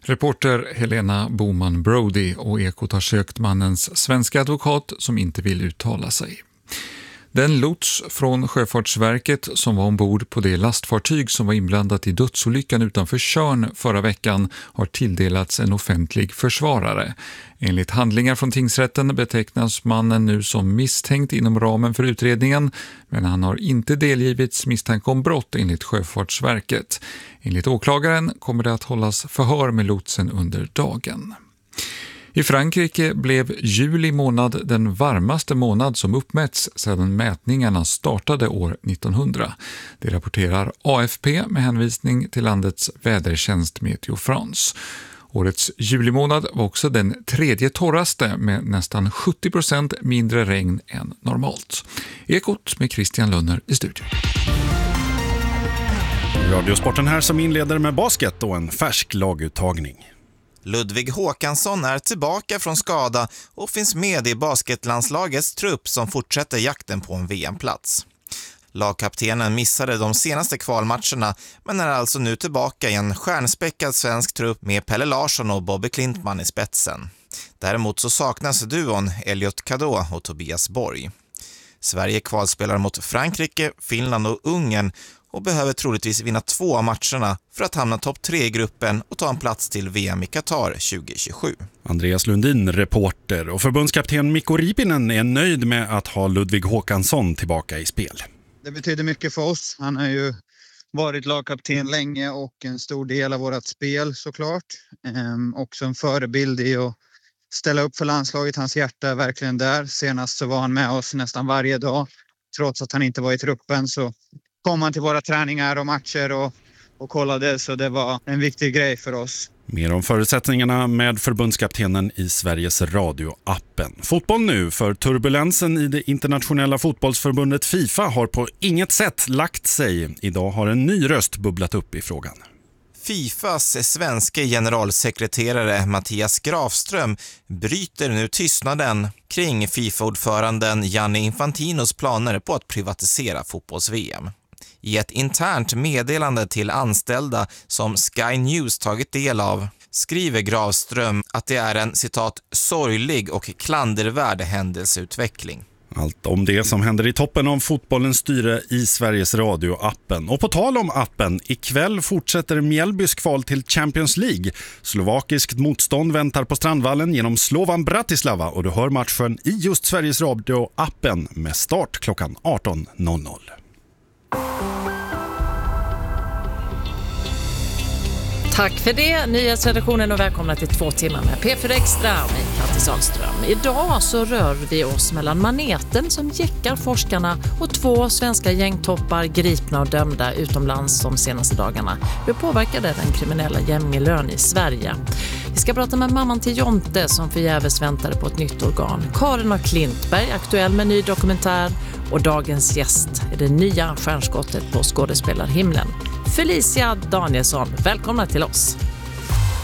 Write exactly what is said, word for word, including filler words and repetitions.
Reporter Helena Boman Brody och Ekot har sökt mannens svenska advokat som inte vill uttala sig. Den lots från Sjöfartsverket som var ombord på det lastfartyg som var inblandat i dödsolyckan utanför Tjörn förra veckan har tilldelats en offentlig försvarare. Enligt handlingar från tingsrätten betecknas mannen nu som misstänkt inom ramen för utredningen, men han har inte delgivits misstanke om brott enligt Sjöfartsverket. Enligt åklagaren kommer det att hållas förhör med lotsen under dagen. I Frankrike blev juli månad den varmaste månad som uppmätts sedan mätningarna startade år nittonhundra. Det rapporterar A F P med hänvisning till landets vädertjänst Meteo France. Årets julimånad var också den tredje torraste med nästan sjuttio procent mindre regn än normalt. Ekot med Christian Lönner i studion. Radiosporten här som inleder med basket och en färsk laguttagning. Ludvig Håkansson är tillbaka från skada och finns med i basketlandslagets trupp som fortsätter jakten på en V M-plats. Lagkaptenen missade de senaste kvalmatcherna men är alltså nu tillbaka i en stjärnspäckad svensk trupp med Pelle Larsson och Bobby Klintman i spetsen. Däremot så saknas duon Elliot Kadå och Tobias Borg. Sverige kvalspelar mot Frankrike, Finland och Ungern och behöver troligtvis vinna två av matcherna för att hamna topp tre i gruppen och ta en plats till V M i Qatar tjugohundratjugosju. Andreas Lundin, reporter, och förbundskapten Mikko Riipinen är nöjd med att ha Ludvig Håkansson tillbaka i spel. Det betyder mycket för oss. Han har ju varit lagkapten länge och en stor del av vårt spel såklart. Ehm, också en förebild i att ställa upp för landslaget. Hans hjärta är verkligen där. Senast så var han med oss nästan varje dag. Trots att han inte var i truppen så kom han till våra träningar och matcher och, och kollade, så det var en viktig grej för oss. Mer om förutsättningarna med förbundskaptenen i Sveriges Radio-appen. Fotboll nu, för turbulensen i det internationella fotbollsförbundet FIFA har på inget sätt lagt sig. Idag har en ny röst bubblat upp i frågan. FIFAs svenska generalsekreterare Mattias Grafström bryter nu tystnaden kring FIFA-ordföranden Gianni Infantinos planer på att privatisera fotbolls-V M. I ett internt meddelande till anställda som Sky News tagit del av skriver Grafström att det är en citat sorglig och klandervärd händelseutveckling. Allt om det som händer i toppen av fotbollens styre i Sveriges Radio-appen. Och på tal om appen, ikväll fortsätter Mjällbys kval till Champions League. Slovakiskt motstånd väntar på Strandvallen genom Slovan Bratislava och du hör matchen i just Sveriges Radio-appen med start klockan arton noll noll. Tack för det, nyhetsredaktionen, och välkomna till två timmar med P fyra Extra och mig, Katte Sahlström. Idag så rör vi oss mellan maneten som jäckar forskarna och två svenska gängtoppar gripna och dömda utomlands de senaste dagarna. Hur påverkade den kriminella gängmiljön i Sverige? Vi ska prata med mamman till Jonte som förgäves väntade på ett nytt organ. Karin och Klintberg, aktuell med ny dokumentär, och dagens gäst är det nya stjärnskottet på skådespelarhimlen. Felicia Danielsson, välkomna till oss.